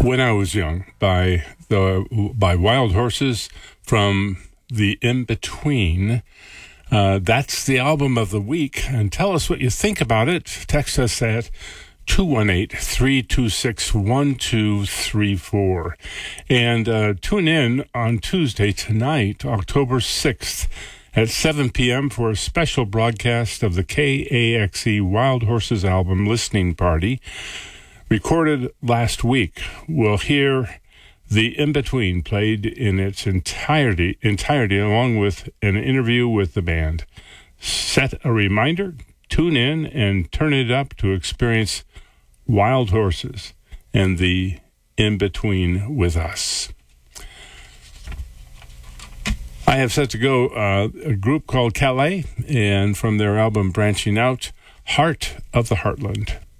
When I Was Young by Wild Horses from the In Between. That's the album of the week, and tell us what you think about it. Text us at 218-326-1234. And tune in on Tuesday tonight, October 6th at 7 p.m. for a special broadcast of the KAXE Wild Horses album listening party. Recorded last week. We'll hear the In Between played in its entirety, along with an interview with the band. Set a reminder, tune in, and turn it up to experience Wild Horses and the In Between with us. I have set to go a group called Calais, and from their album Branching Out, Heart of the Heartland.